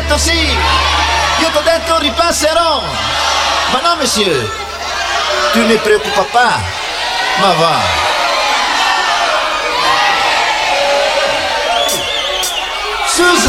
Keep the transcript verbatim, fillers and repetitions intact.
detto sì, io t'ho detto ripasserò. Ma no, monsieur, tu ne preoccupa pas. Ma va.